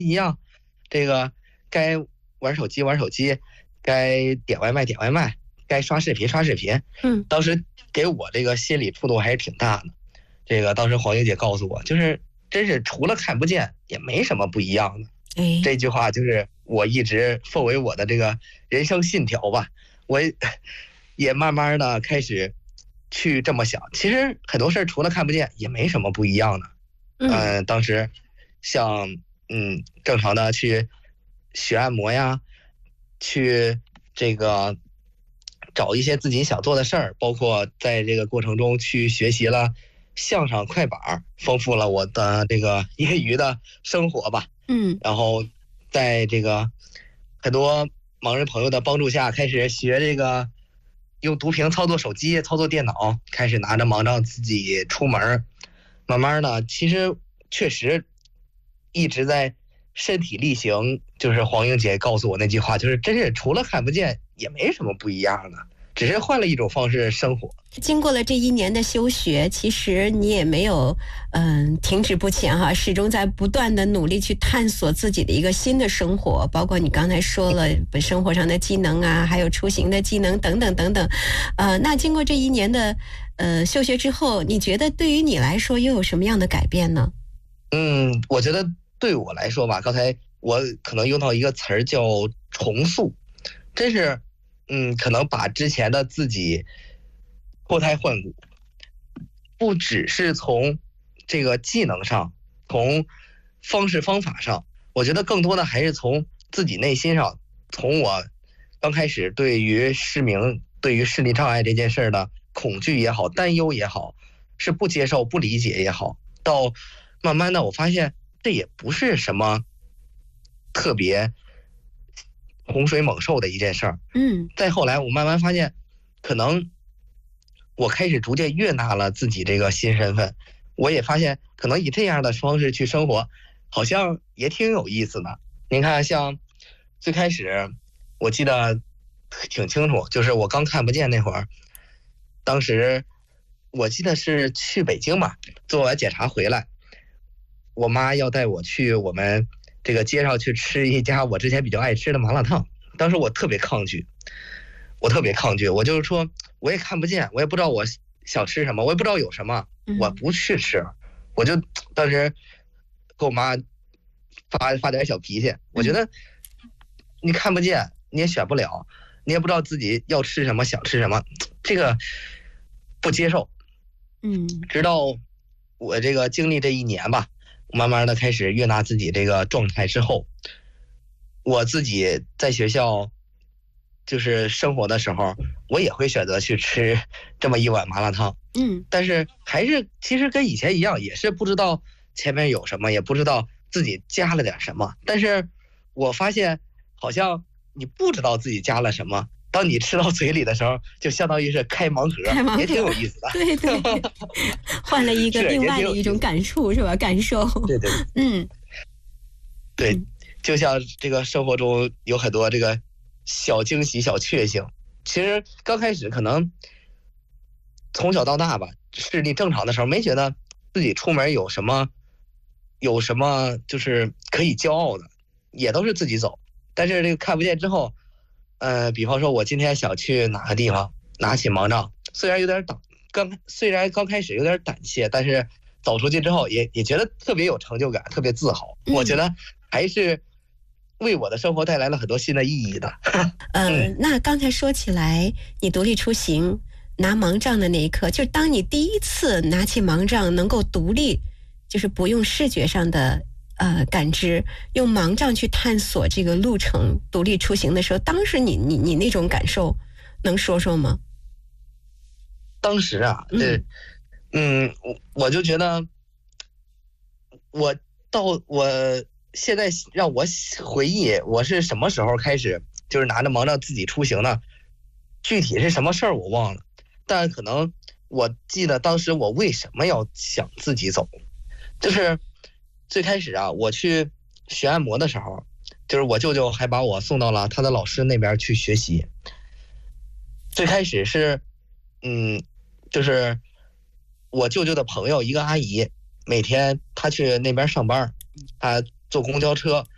一样，这个该玩手机玩手机，该点外卖点外卖，该刷视频刷视频。当时给我这个心理触动还是挺大的。这个当时黄英姐告诉我，就是真是除了看不见也没什么不一样的。这句话就是我一直奉为我的这个人生信条吧。我也慢慢的开始去这么想，其实很多事除了看不见也没什么不一样的。当时像正常的去学按摩呀，去这个找一些自己想做的事儿，包括在这个过程中去学习了相声快板，丰富了我的这个业余的生活吧。然后在这个很多盲人朋友的帮助下，开始学这个用读屏操作手机、操作电脑，开始拿着盲杖自己出门。慢慢的，其实确实一直在身体力行，就是黄英姐告诉我那句话，就是真是除了看不见也没什么不一样的，只是换了一种方式生活。 经过了这1年的修学，其实你也没有停止不前哈，始终在不断的努力去探索自己的一个新的生活，包括你刚才说了生活上的技能啊，还有出行的技能等等等等。那经过这1年的修学之后，你觉得对于你来说又有什么样的改变呢？ 我觉得对我来说吧，刚才我可能用到一个词儿叫重塑，真是可能把之前的自己脱胎换骨，不只是从这个技能上，从方式方法上，我觉得更多的还是从自己内心上，从我刚开始对于失明、对于视力障碍这件事的恐惧也好、担忧也好，是不接受、不理解也好，到慢慢的我发现这也不是什么特别洪水猛兽的一件事儿。再后来我慢慢发现，可能我开始逐渐悦纳了自己这个新身份，我也发现可能以这样的方式去生活，好像也挺有意思的。您看，像最开始我记得挺清楚，就是我刚看不见那会儿，当时我记得是去北京吧，做完检查回来，我妈要带我去我们这个街上去吃一家我之前比较爱吃的麻辣烫。当时我特别抗拒，我就是说我也看不见，我也不知道我想吃什么，我也不知道有什么，我不去吃。我就当时跟我妈发点小脾气，我觉得你看不见，你也选不了，你也不知道自己要吃什么想吃什么，这个不接受。直到我这个经历这1年吧，慢慢的开始悦纳自己这个状态之后，我自己在学校就是生活的时候，我也会选择去吃这么一碗麻辣烫。但是还是其实跟以前一样，也是不知道前面有什么，也不知道自己加了点什么。但是我发现好像你不知道自己加了什么，当你吃到嘴里的时候，就相当于是开盲盒，也挺有意思的。 对对，换了一个另外的一种感触是吧？感受。 对对。对，就像这个生活中有很多这个小惊喜、小确幸。其实刚开始可能从小到大吧，视力正常的时候，没觉得自己出门有什么就是可以骄傲的，也都是自己走。但是这个看不见之后，比方说我今天想去哪个地方，拿起盲杖，虽然刚开始有点胆怯，但是走出去之后也觉得特别有成就感，特别自豪。我觉得还是为我的生活带来了很多新的意义的。 那刚才说起来，你独立出行拿盲杖的那一刻，就当你第一次拿起盲杖能够独立，就是不用视觉上的感知，用盲杖去探索这个路程，独立出行的时候，当时你那种感受能说说吗？ 当时啊，我就觉得我现在让我回忆我是什么时候开始就是拿着盲杖自己出行呢？具体是什么事儿我忘了，但可能我记得当时我为什么要想自己走，就是最开始啊，我去学按摩的时候，就是我舅舅还把我送到了他的老师那边去学习。最开始是就是我舅舅的朋友一个阿姨，每天她去那边上班，她坐公交车